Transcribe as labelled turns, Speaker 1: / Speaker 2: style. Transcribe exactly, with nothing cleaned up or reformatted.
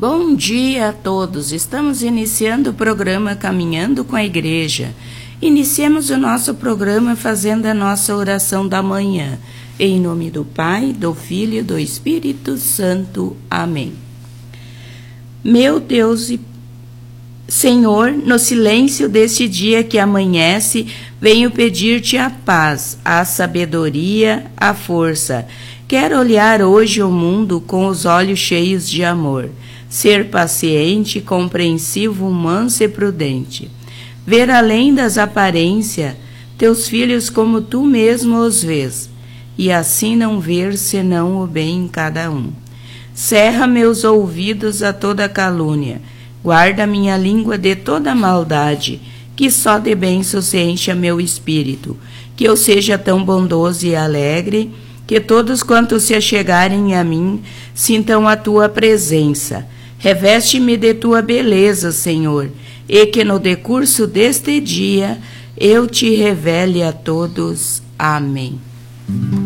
Speaker 1: Bom dia a todos. Estamos iniciando o programa Caminhando com a Igreja. Iniciemos o nosso programa fazendo a nossa oração da manhã. Em nome do Pai, do Filho e do Espírito Santo. Amém. Meu Deus e Senhor, no silêncio deste dia que amanhece, venho pedir-te a paz, a sabedoria, a força. Quero olhar hoje o mundo com os olhos cheios de amor, ser paciente, compreensivo, manso e prudente. Ver além das aparências, teus filhos como tu mesmo os vês, e assim não ver senão o bem em cada um. Cerra meus ouvidos a toda calúnia, guarda minha língua de toda maldade, que só de bênçãos encha meu espírito, que eu seja tão bondoso e alegre, que todos quantos se achegarem a mim sintam a tua presença. Reveste-me de tua beleza, Senhor, e que no decurso deste dia eu te revele a todos. Amém.